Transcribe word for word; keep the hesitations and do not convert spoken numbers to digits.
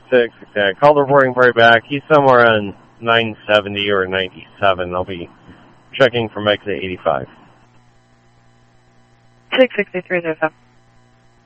six, okay. Called reporting for you back. He's somewhere on nine seventy or ninety-seven. I'll be checking from exit eighty-five. six six three zero seven.